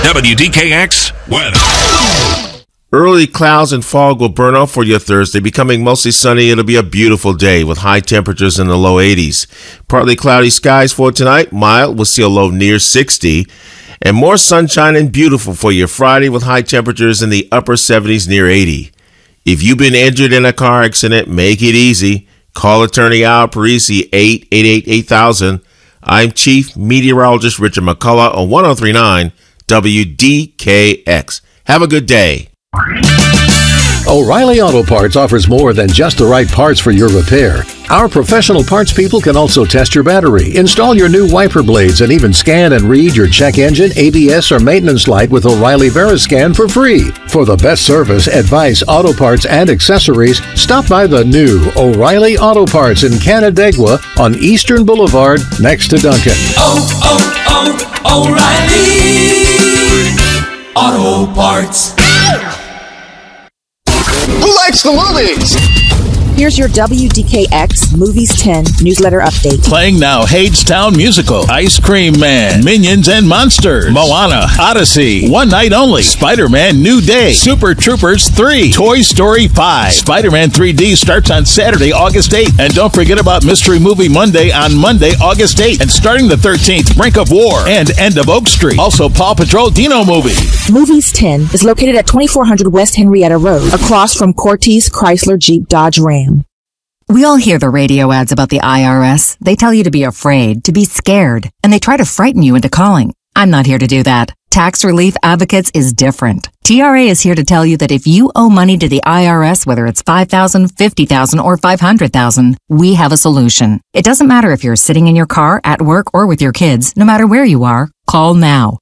WDKX weather. Early clouds and fog will burn off for your Thursday, becoming mostly sunny. It'll be a beautiful day with high temperatures in the low 80s. Partly cloudy skies for tonight. Mild, we'll see a low near 60. And more sunshine and beautiful for your Friday with high temperatures in the upper 70s near 80. If you've been injured in a car accident, make it easy. Call attorney Al Parisi, 888-8000. I'm Chief Meteorologist Richard McCullough on 1039 WDKX. Have a good day. O'Reilly Auto Parts offers more than just the right parts for your repair. Our professional parts people can also test your battery, install your new wiper blades, and even scan and read your check engine, ABS, or maintenance light with O'Reilly Veriscan for free. For the best service, advice, auto parts, and accessories, stop by the new O'Reilly Auto Parts in Canandaigua on Eastern Boulevard next to Duncan. O'Reilly Auto Parts. Who likes the movies? Here's your WDKX Movies 10 newsletter update. Playing now, Hadestown Musical, Ice Cream Man, Minions and Monsters, Moana, Odyssey, One Night Only, Spider-Man New Day, Super Troopers 3, Toy Story 5. Spider-Man 3D starts on Saturday, August 8th. And don't forget about Mystery Movie Monday on Monday, August 8th. And starting the 13th, Brink of War and End of Oak Street. Also, Paw Patrol Dino Movie. Movies 10 is located at 2400 West Henrietta Road, across from Cortez Chrysler Jeep Dodge Ram. We all hear the radio ads about the IRS. They tell you to be afraid, to be scared, and they try to frighten you into calling. I'm not here to do that. Tax Relief Advocates is different. TRA is here to tell you that if you owe money to the IRS, whether it's $5,000, $50,000, or $500,000, we have a solution. It doesn't matter if you're sitting in your car, at work, or with your kids. No matter where you are, call now.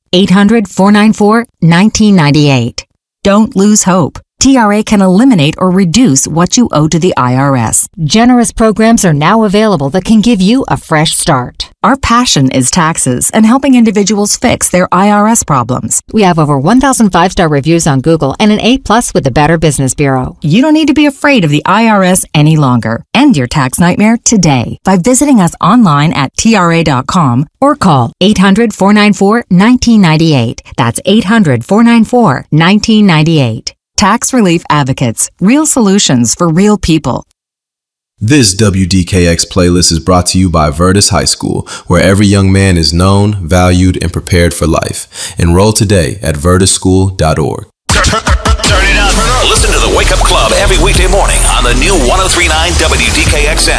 800-494-1998. Don't lose hope. TRA can eliminate or reduce what you owe to the IRS. Generous programs are now available that can give you a fresh start. Our passion is taxes and helping individuals fix their IRS problems. We have over 1,000 5-star reviews on Google and an A+ with the Better Business Bureau. You don't need to be afraid of the IRS any longer. End your tax nightmare today by visiting us online at TRA.com or call 800-494-1998. That's 800-494-1998. Tax Relief Advocates, real solutions for real people. This WDKX playlist is brought to you by Virtus High School, where every young man is known, valued, and prepared for life. Enroll today at virtusschool.org. Turn it up. Listen to the Wake Up Club every weekday morning on the new 1039 WDKX app.